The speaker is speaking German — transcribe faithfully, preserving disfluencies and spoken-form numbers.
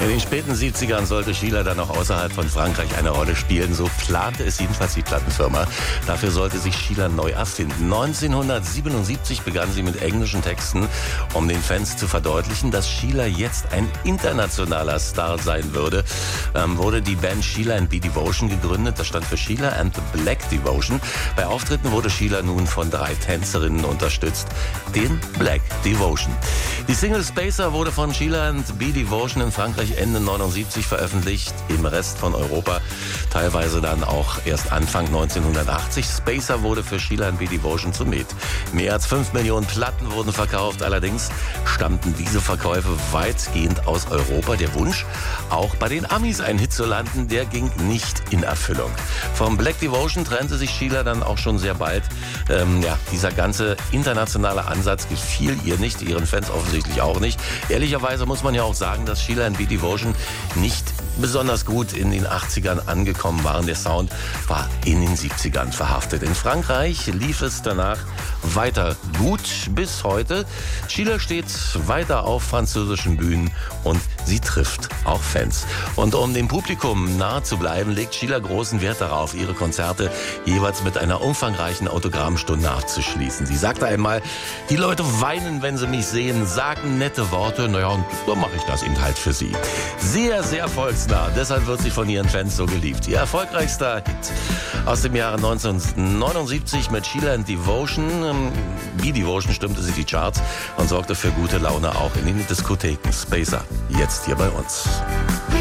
In den späten siebzigern sollte Sheila dann auch außerhalb von Frankreich eine Rolle spielen. So plante es jedenfalls die Plattenfirma. Dafür sollte sich Sheila neu erfinden. neunzehnhundertsiebenundsiebzig begann sie mit englischen Texten, um den Fans zu verdeutlichen, dass Sheila jetzt ein internationaler Star sein würde. Ähm, wurde die Band Sheila and B Devotion gegründet. Das stand für Sheila and the Black Devotion. Bei Auftritten wurde Sheila nun von drei Tänzerinnen unterstützt, den Black Devotion. Die Single Spacer wurde von Sheila and B Devotion in Frankreich Ende neunundsiebzig veröffentlicht, im Rest von Europa teilweise dann auch erst Anfang neunzehnhundertachtzig. Spacer wurde für Sheila and B Devotion zum Hit. Mehr als fünf Millionen Platten wurden verkauft, allerdings stammten diese Verkäufe weitgehend aus Europa. Der Wunsch, auch bei den Amis einen Hit zu landen, der ging nicht in Erfüllung. Vom Black Devotion trennte sich Sheila dann auch schon sehr bald. Ähm, ja, dieser ganze internationale Ansatz gefiel ihr nicht, ihren Fans offensichtlich auch nicht. Ehrlicherweise muss man ja auch sagen, dass Sheila and B Devotion nicht besonders gut in den achtzigern angekommen waren. Der Sound war in den siebzigern verhaftet. In Frankreich lief es danach weiter gut bis heute. Sheila steht weiter auf französischen Bühnen und sie trifft auch Fans. Und um dem Publikum nahe zu bleiben, legt Sheila großen Wert darauf, ihre Konzerte jeweils mit einer umfangreichen Autogrammstunde abzuschließen. Sie sagte einmal, die Leute weinen, wenn sie mich sehen, sagen nette Worte, naja, und so mache ich das eben halt für sie. Sehr, sehr volksnah, deshalb wird sie von ihren Fans so geliebt. Ihr erfolgreichster Hit aus dem Jahre neunzehnhundertneunundsiebzig mit Sheila and Devotion. B Devotion stimmte sie die Charts und sorgte für gute Laune auch in den Diskotheken. Spacer, jetzt hier bei uns.